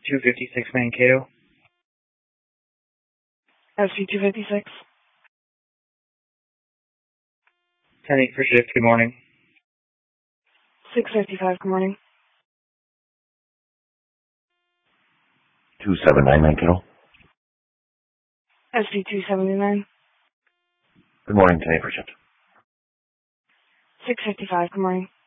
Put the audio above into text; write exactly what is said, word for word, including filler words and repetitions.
two fifty-six Mankato. S P two fifty-six. ten eight for shift, good morning. six fifty-five, good morning. two seventy-nine Mankato. S P two seventy-nine. Good morning, ten eight for shift. six fifty-five, good morning.